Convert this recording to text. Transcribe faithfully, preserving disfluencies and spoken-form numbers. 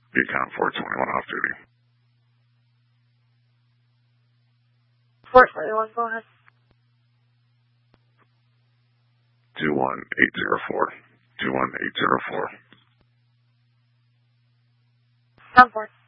Beacon four twenty-one off duty. four twenty-one, go ahead. two one eight zero four. two one eight zero four. ten four.